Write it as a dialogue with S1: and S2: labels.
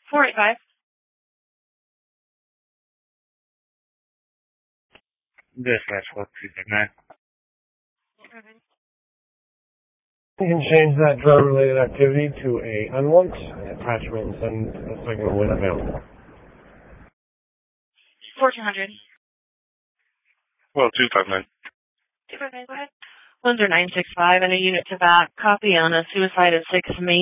S1: 485.
S2: Dispatch 4359.
S3: You can change that drug-related activity to a unwanted attachment and send a second when available.
S1: 1400.
S2: Well, 259.
S1: 259, go ahead. 10965 and a unit to back. Copy on a suicide at 6 Main